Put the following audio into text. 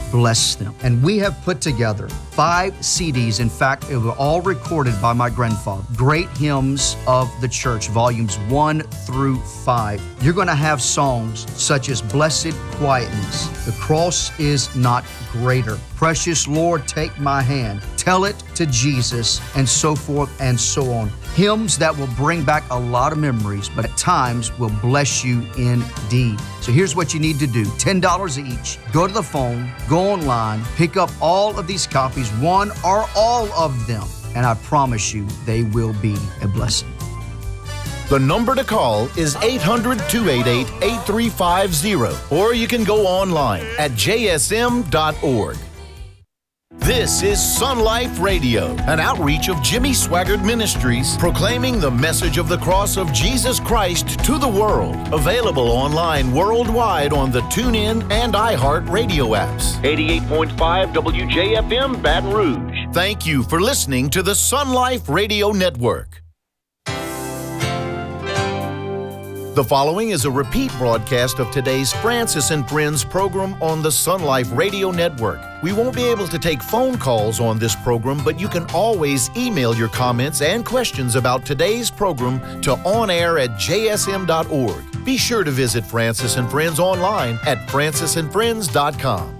bless them. And we have put together 5 CDs. In fact, it was all recorded by my grandfather. Great Hymns of the Church, volumes 1 through 5. You're going to have songs such as Blessed Quietness, The Cross is Not Greater, Precious Lord, Take My Hand, Tell It to Jesus, and so forth and so on. Hymns that will bring back a lot of memories, but at times will bless you indeed. So here's what you need to do. $10 each. Go to the phone, go online, pick up all of these copies, one or all of them, and I promise you they will be a blessing. The number to call is 800-288-8350, or you can go online at jsm.org. This is Sun Life Radio, an outreach of Jimmy Swaggart Ministries, proclaiming the message of the cross of Jesus Christ to the world. Available online worldwide on the TuneIn and iHeart radio apps. 88.5 WJFM Baton Rouge. Thank you for listening to the Sun Life Radio Network. The following is a repeat broadcast of today's Francis and Friends program on the Sun Life Radio Network. We won't be able to take phone calls on this program, but you can always email your comments and questions about today's program to onair@jsm.org. Be sure to visit Francis and Friends online at francisandfriends.com.